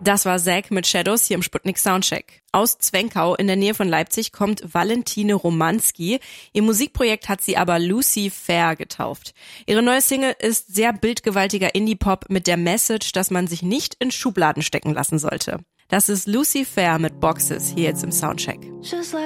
Das war Zack mit Shadows hier im Sputnik Soundcheck. Aus Zwenkau in der Nähe von Leipzig kommt Valentine Romanski. Ihr Musikprojekt hat sie aber Lucy Fair getauft. Ihre neue Single ist sehr bildgewaltiger Indie-Pop mit der Message, dass man sich nicht in Schubladen stecken lassen sollte. Das ist Lucy Fair mit Boxes hier jetzt im Soundcheck.